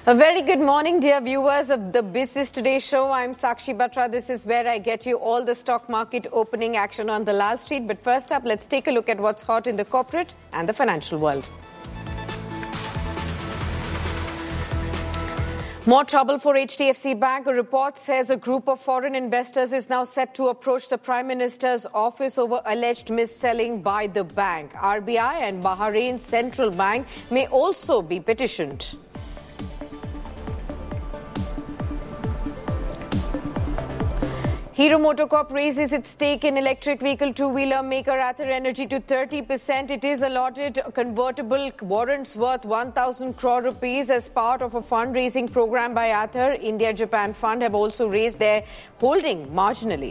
A very good morning, dear viewers of the Business Today show. I'm Sakshi Batra. This is where I get you all the stock market opening action on the Lal Street. But first up, let's take a look at what's hot in the corporate and the financial world. More trouble for HDFC Bank. A report says a group of foreign investors is now set to approach the Prime Minister's office over alleged mis-selling by the bank. RBI and Bahrain Central Bank may also be petitioned. Hero MotoCorp raises its stake in electric vehicle two-wheeler maker Ather Energy to 30%. It is allotted convertible warrants worth 1,000 crore rupees as part of a fundraising program by Ather. India-Japan Fund have also raised their holding marginally.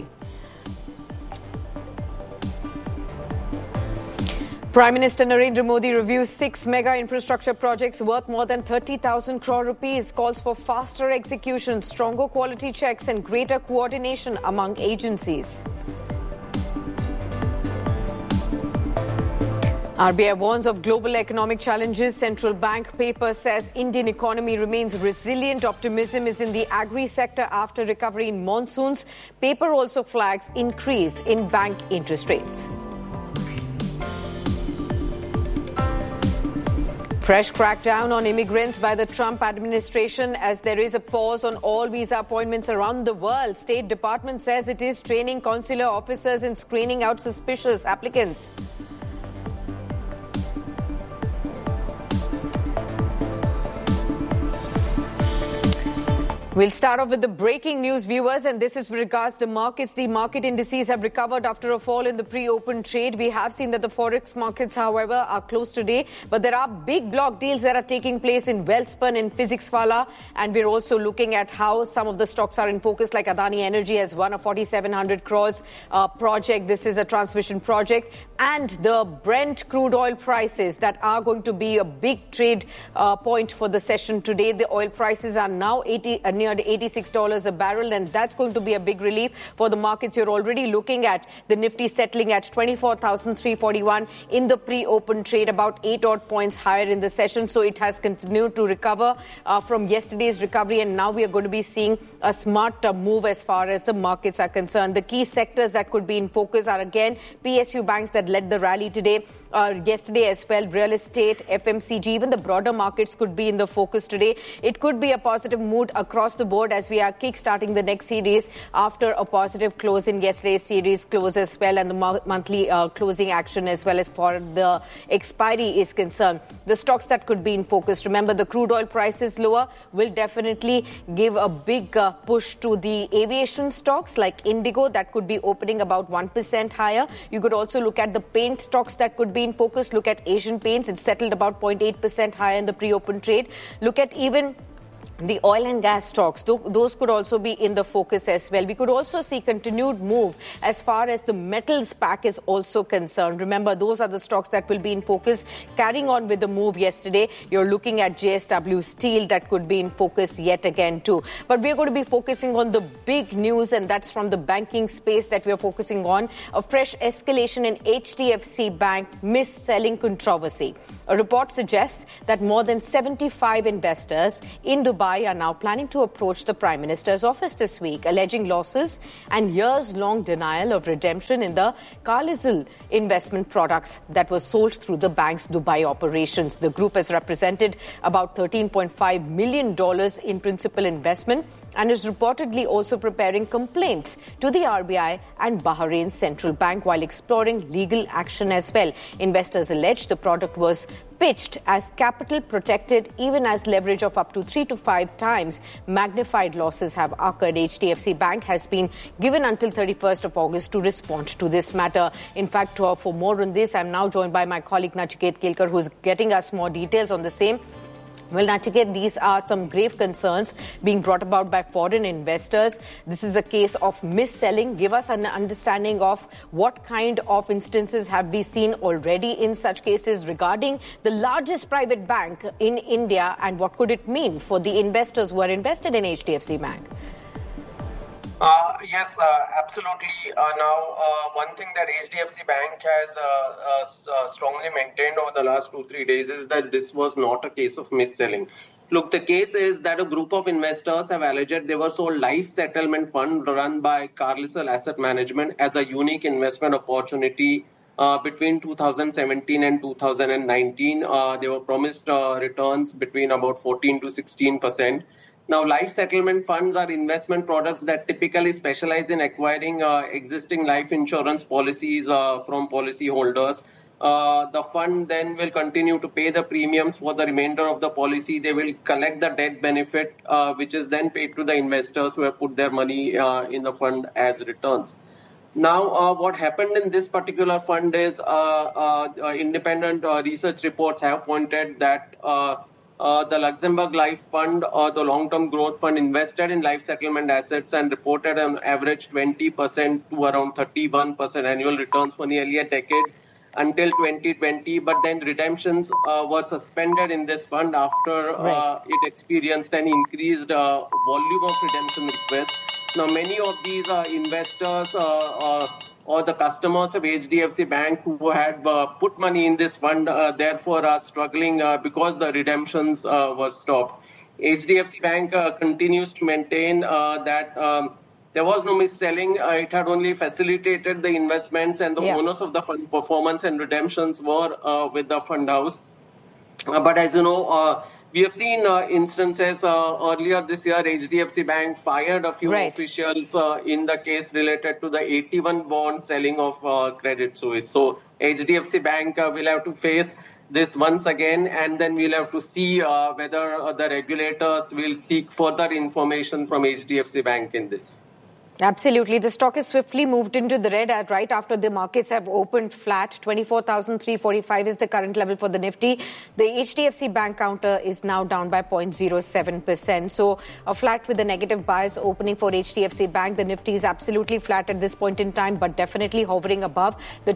Prime Minister Narendra Modi reviews 6 mega infrastructure projects worth more than 30,000 crore rupees, calls for faster execution, stronger quality checks and greater coordination among agencies. RBI warns of global economic challenges. Central bank paper says Indian economy remains resilient. Optimism is in the agri sector after recovery in monsoons. Paper also flags increase in bank interest rates. Fresh crackdown on immigrants by the Trump administration as there is a pause on all visa appointments around the world. State Department says it is training consular officers in screening out suspicious applicants. We'll start off with the breaking news, viewers, and this is with regards to markets. The market indices have recovered after a fall in the pre-open trade. We have seen that the forex markets, however, are closed today. But there are big block deals that are taking place in Welspun, in PhysicsWallah. And we're also looking at how some of the stocks are in focus, like Adani Energy has won a 4,700 crores project. This is a transmission project. And the Brent crude oil prices that are going to be a big trade point for the session today. The oil prices are now near $86 a barrel, and that's going to be a big relief for the markets. You're already looking at the Nifty settling at 24,341 in the pre-open trade, about 8 odd points higher in the session. So it has continued to recover from yesterday's recovery, and now we are going to be seeing a smart move as far as the markets are concerned. The key sectors that could be in focus are again PSU banks that led the rally today. Yesterday as well, real estate, FMCG, even the broader markets could be in the focus today. It could be a positive mood across the board as we are kick-starting the next series after a positive close in yesterday's series close as well, and the monthly closing action as well as for the expiry is concerned. The stocks that could be in focus, remember the crude oil prices lower will definitely give a big push to the aviation stocks like Indigo that could be opening about 1% higher. You could also look at the paint stocks that could be in focus. Look at Asian Paints. It's settled about 0.8% higher in the pre-open trade. Look at even the oil and gas stocks, those could also be in the focus as well. We could also see continued move as far as the metals pack is also concerned. Remember, those are the stocks that will be in focus. Carrying on with the move yesterday, you're looking at JSW Steel that could be in focus yet again too. But we're going to be focusing on the big news, and that's from the banking space that we're focusing on. A fresh escalation in HDFC Bank mis-selling controversy. A report suggests that more than 75 investors in Dubai are now planning to approach the Prime Minister's office this week, alleging losses and years-long denial of redemption in the Carlyle investment products that were sold through the bank's Dubai operations. The group has represented about $13.5 million in principal investment and is reportedly also preparing complaints to the RBI and Bahrain Central Bank while exploring legal action as well. Investors allege the product was pitched as capital protected even as leverage of up to 3 to 5 times. Magnified losses have occurred. HDFC Bank has been given until 31st of August to respond to this matter. In fact, for more on this, I'm now joined by my colleague Nachiket Kelkar, who's getting us more details on the same. Well, Nachiket, these are some grave concerns being brought about by foreign investors. This is a case of mis-selling. Give us an understanding of what kind of instances have we seen already in such cases regarding the largest private bank in India, and what could it mean for the investors who are invested in HDFC Bank? Yes, absolutely. One thing that HDFC Bank has strongly maintained over the last 2-3 days is that this was not a case of mis-selling. Look, the case is that a group of investors have alleged they were sold life settlement fund run by Carlyle Asset Management as a unique investment opportunity between 2017 and 2019. They were promised returns between about 14 to 16%. Now, life settlement funds are investment products that typically specialize in acquiring existing life insurance policies from policyholders. The fund then will continue to pay the premiums for the remainder of the policy. They will collect the death benefit, which is then paid to the investors who have put their money in the fund as returns. Now, what happened in this particular fund is independent research reports have pointed that the Luxembourg Life Fund or the Long-Term Growth Fund invested in life settlement assets and reported an average 20% to around 31% annual returns for nearly a decade until 2020. But then redemptions were suspended in this fund after it experienced an increased volume of redemption requests. Now, many of these investors or the customers of HDFC Bank who had put money in this fund, therefore are struggling because the redemptions were stopped. HDFC Bank continues to maintain that there was no mis-selling. It had only facilitated the investments, and the owners of the fund performance and redemptions were with the fund house. But as you know, we have seen instances earlier this year, HDFC Bank fired a few officials in the case related to the 81 bond selling of Credit Suisse. So HDFC Bank will have to face this once again, and then we'll have to see whether the regulators will seek further information from HDFC Bank in this. Absolutely. The stock has swiftly moved into the red right after the markets have opened flat. 24,345 is the current level for the Nifty. The HDFC Bank counter is now down by 0.07%. So a flat with a negative bias opening for HDFC Bank. The Nifty is absolutely flat at this point in time, but definitely hovering above the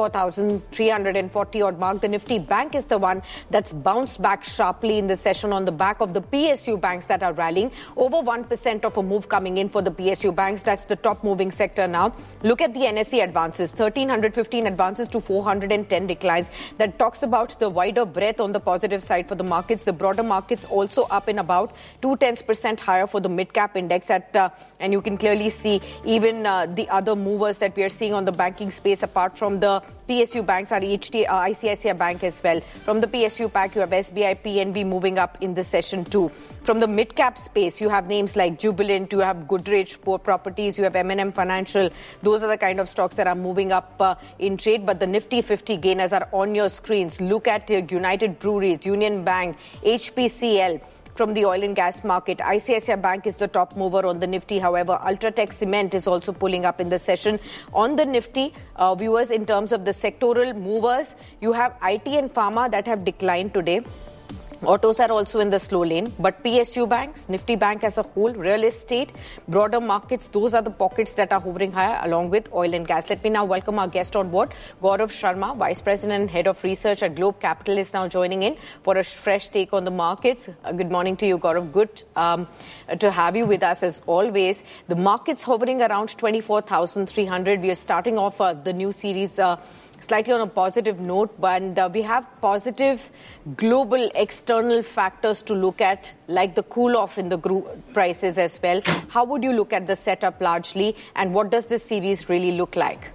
24,340 odd mark. The Nifty Bank is the one that's bounced back sharply in the session on the back of the PSU banks that are rallying. Over 1% of a move coming in for the PSU banks. That's the top moving sector now. Look at the NSE advances, 1,315 advances to 410 declines. That talks about the wider breadth on the positive side for the markets. The broader markets also up in about 0.2% higher for the mid-cap index. And you can clearly see even the other movers that we are seeing on the banking space apart from the PSU banks are ICICI Bank as well. From the PSU pack, you have SBI, PNB moving up in this session too. From the mid-cap space, you have names like Jubilant, you have Goodrich Properties, you have M&M Financial. Those are the kind of stocks that are moving up in trade. But the Nifty 50 gainers are on your screens. Look at United Breweries, Union Bank, HPCL. From the oil and gas market, ICICI Bank is the top mover on the Nifty. However, Ultratech Cement is also pulling up in the session. On the Nifty, viewers, in terms of the sectoral movers, you have IT and Pharma that have declined today. Autos are also in the slow lane, but PSU banks, Nifty Bank as a whole, real estate, broader markets, those are the pockets that are hovering higher along with oil and gas. Let me now welcome our guest on board, Gaurav Sharma, Vice President and Head of Research at Globe Capital, is now joining in for a fresh take on the markets. Good morning to you, Gaurav. Good to have you with us as always. The markets hovering around 24,300. We are starting off the new series slightly on a positive note, but we have positive global external factors to look at, like the cool-off in the group prices as well. How would you look at the setup largely, and what does this series really look like?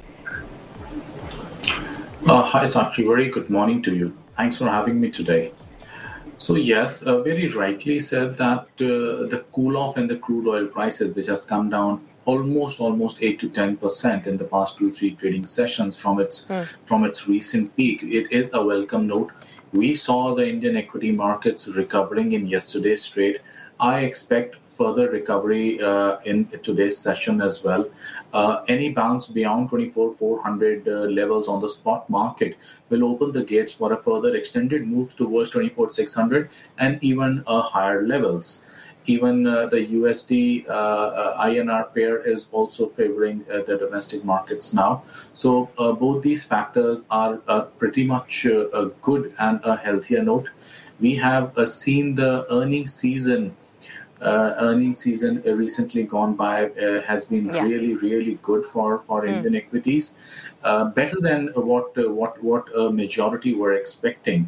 Hi, Sakshi. Very good morning to you. Thanks for having me today. So yes, very rightly said that the cool-off in the crude oil prices, which has come down almost 8 to 10% in the past 2-3 trading sessions from its recent peak, it is a welcome note. We saw the Indian equity markets recovering in yesterday's trade. I expect further recovery in today's session as well. Any bounce beyond 24,400 levels on the spot market will open the gates for a further extended move towards 24,600 and even higher levels. Even the USD INR pair is also favoring the domestic markets now. So both these factors are pretty much a good and a healthier note. We have seen the earnings season earnings season recently gone by has been really, really good for Indian equities, better than what a majority were expecting.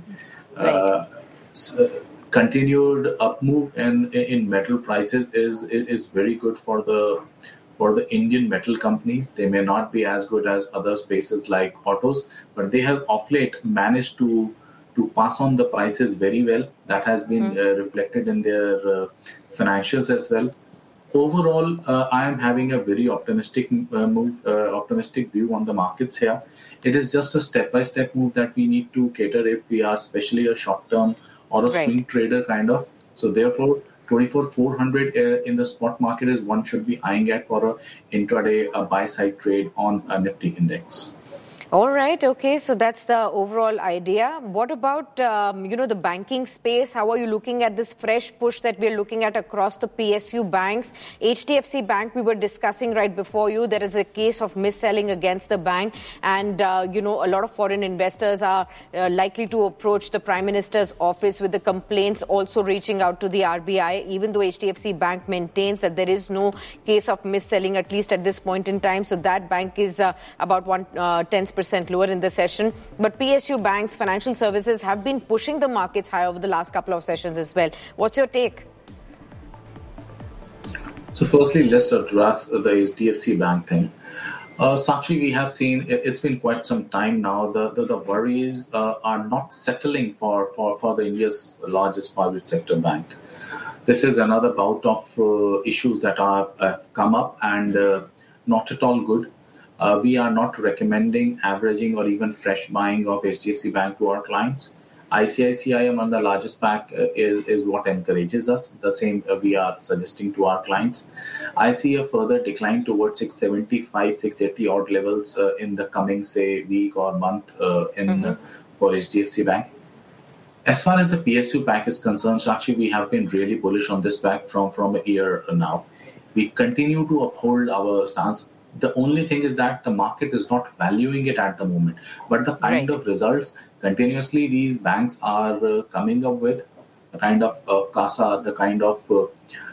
Continued up move in metal prices is very good for the Indian metal companies. They may not be as good as other spaces like autos, but they have of late managed to pass on the prices very well. That has been reflected in their financials as well. Overall, I am having a very optimistic optimistic view on the markets here. It is just a step-by-step move that we need to cater if we are especially a short-term or a swing trader kind of. So therefore, 24,400 in the spot market is one should be eyeing at for a intraday buy-side trade on a Nifty index. All right. Okay. So that's the overall idea. What about, the banking space? How are you looking at this fresh push that we're looking at across the PSU banks? HDFC Bank, we were discussing right before you. There is a case of mis-selling against the bank. And, a lot of foreign investors are likely to approach the Prime Minister's office with the complaints, also reaching out to the RBI, even though HDFC Bank maintains that there is no case of mis-selling, at least at this point in time. So that bank is about 10% lower in the session. But PSU banks, financial services have been pushing the markets high over the last couple of sessions as well. What's your take? So firstly, let's address the HDFC Bank thing. Sakshi, we have seen it's been quite some time now. The worries are not settling for the India's largest private sector bank. This is another bout of issues that have come up and not at all good. We are not recommending averaging or even fresh buying of HDFC Bank to our clients. ICICI among the largest bank is what encourages us. The same we are suggesting to our clients. I see a further decline towards 675, 680 odd levels in the coming, say, week or month for HDFC Bank. As far as the PSU Bank is concerned, Sakshi, we have been really bullish on this bank from a year now. We continue to uphold our stance. The only thing is that the market is not valuing it at the moment. But the kind of results continuously these banks are coming up with, the kind of CASA, the kind of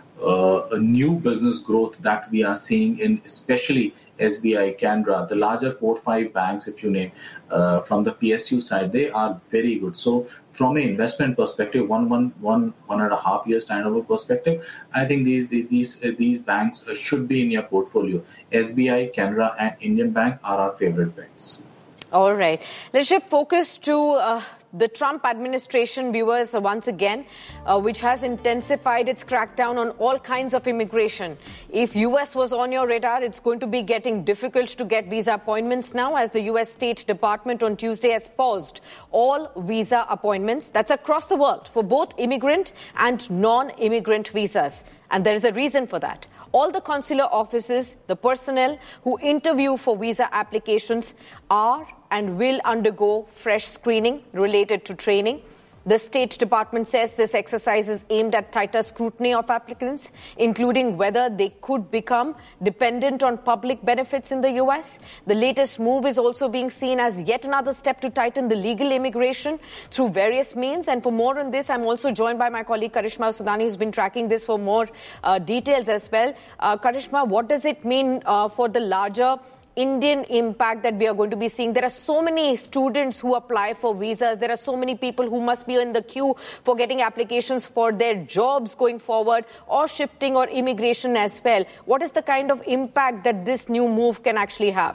a new business growth that we are seeing in especially SBI, Canara, the larger 4-5 banks, if you name, from the PSU side, they are very good. So from an investment perspective, one and a half years kind of a perspective, I think these banks should be in your portfolio. SBI, Canara, and Indian Bank are our favorite bets. All right. Let's shift focus to the Trump administration, viewers, once again, which has intensified its crackdown on all kinds of immigration. If US was on your radar, it's going to be getting difficult to get visa appointments now, as the US State Department on Tuesday has paused all visa appointments. That's across the world for both immigrant and non-immigrant visas. And there is a reason for that. All the consular offices, the personnel who interview for visa applications are and will undergo fresh screening related to training. The State Department says this exercise is aimed at tighter scrutiny of applicants, including whether they could become dependent on public benefits in the U.S. The latest move is also being seen as yet another step to tighten the legal immigration through various means. And for more on this, I'm also joined by my colleague Karishma Sudani, who's been tracking this for more details as well. Karishma, what does it mean for the larger Indian impact that we are going to be seeing? There are so many students who apply for visas. There are so many people who must be in the queue for getting applications for their jobs going forward, or shifting, or immigration as well. What is the kind of impact that this new move can actually have?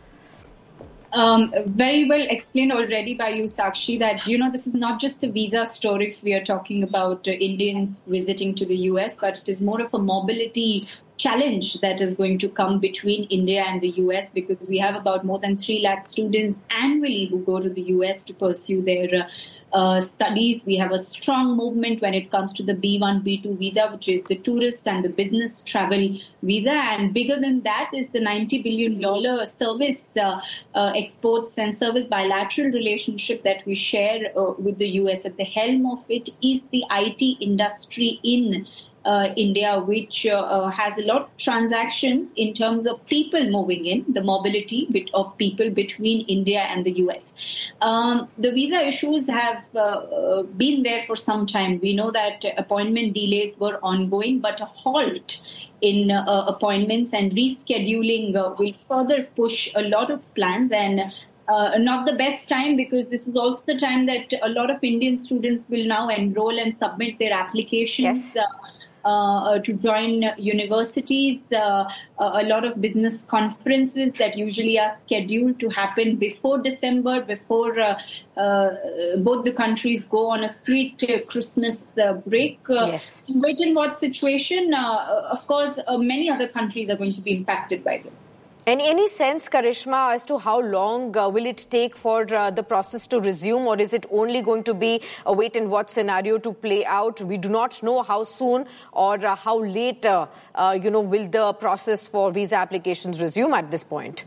Very well explained already by you, Sakshi, that, this is not just a visa story if we are talking about Indians visiting to the US, but it is more of a mobility challenge that is going to come between India and the US, because we have about more than 3 lakh students annually who go to the US to pursue their studies. We have a strong movement when it comes to the B1, B2 visa, which is the tourist and the business travel visa. And bigger than that is the $90 billion service exports and service bilateral relationship that we share with the US. At the helm of it is the IT industry in India, which has a lot of transactions in terms of people moving in, the mobility of people between India and the US. The visa issues have have been there for some time. We know that appointment delays were ongoing, but a halt in appointments and rescheduling will further push a lot of plans, and not the best time, because this is also the time that a lot of Indian students will now enroll and submit their applications. Yes. To join universities. A lot of business conferences that usually are scheduled to happen before December, before both the countries go on a sweet Christmas break. Yes. So wait and watch situation. Of course, many other countries are going to be impacted by this. Any sense, Karishma, as to how long will it take for the process to resume, or is it only going to be a wait-and-watch scenario to play out? We do not know how soon or how late, will the process for visa applications resume at this point.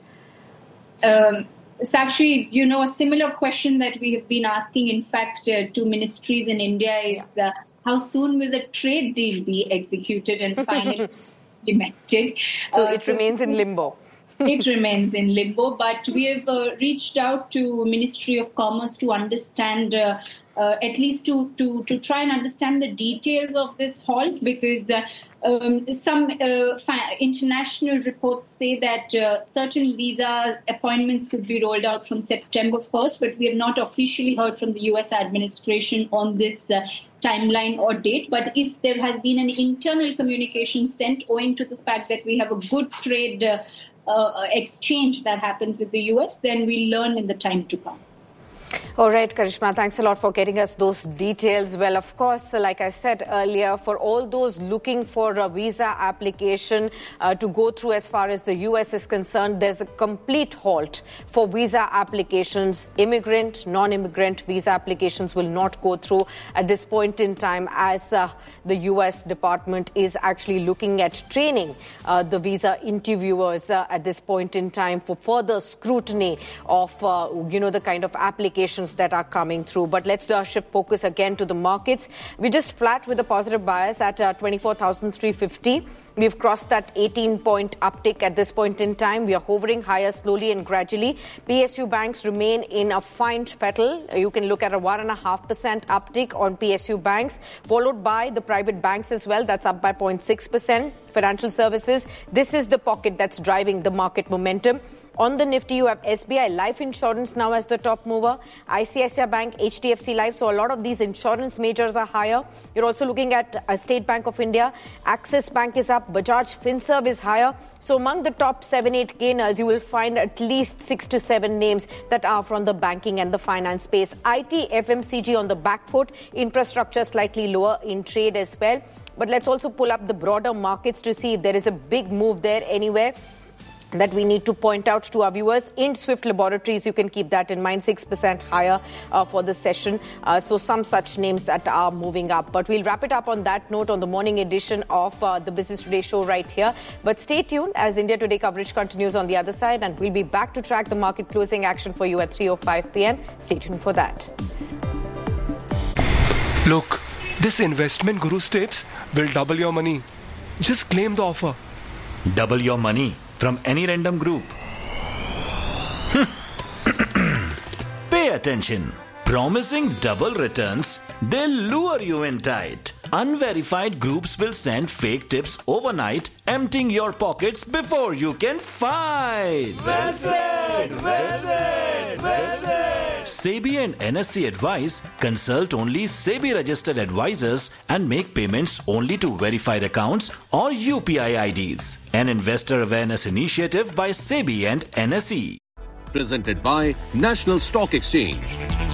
Sakshi, a similar question that we have been asking, in fact, to ministries in India is how soon will the trade deal be executed and finally implemented? So it remains in limbo. It remains in limbo, but we have reached out to Ministry of Commerce to understand, at least to try and understand the details of this halt, because some international reports say that certain visa appointments could be rolled out from September 1st, but we have not officially heard from the US administration on this timeline or date. But if there has been an internal communication sent owing to the fact that we have a good trade exchange that happens with the US, then we'll learn in the time to come. All right, Karishma, thanks a lot for getting us those details. Well, of course, like I said earlier, for all those looking for a visa application to go through as far as the US is concerned, there's a complete halt for visa applications. Immigrant, non-immigrant visa applications will not go through at this point in time, as the US Department is actually looking at training the visa interviewers at this point in time for further scrutiny of, the kind of applications that are coming through. But let's shift focus again to the markets. We're just flat with a positive bias at 24,350. We've crossed that 18-point uptick at this point in time. We are hovering higher slowly and gradually. PSU banks remain in a fine fettle. You can look at a 1.5% uptick on PSU banks, followed by the private banks as well. That's up by 0.6%. Financial services, this is the pocket that's driving the market momentum. On the Nifty, you have SBI Life Insurance now as the top mover, ICICI Bank, HDFC Life. So a lot of these insurance majors are higher. You're also looking at State Bank of India. Axis Bank is up. Bajaj Finserv is higher. So among the top 7-8 gainers, you will find at least 6 to 7 names that are from the banking and the finance space. IT, FMCG on the back foot. Infrastructure slightly lower in trade as well. But let's also pull up the broader markets to see if there is a big move there anywhere that we need to point out to our viewers. In Swift Laboratories, you can keep that in mind, 6% higher for the session. So some such names that are moving up. But we'll wrap it up on that note on the morning edition of the Business Today show right here. But stay tuned as India Today coverage continues on the other side, and we'll be back to track the market closing action for you at 3:05 p.m. Stay tuned for that. Look, this investment guru tips will double your money. Just claim the offer. Double your money from any random group. Pay attention. Promising double returns, they'll lure you in tight. Unverified groups will send fake tips overnight, emptying your pockets before you can fight. Visit! SEBI and NSE advise, consult only SEBI registered advisors and make payments only to verified accounts or UPI IDs. An investor awareness initiative by SEBI and NSE. Presented by National Stock Exchange.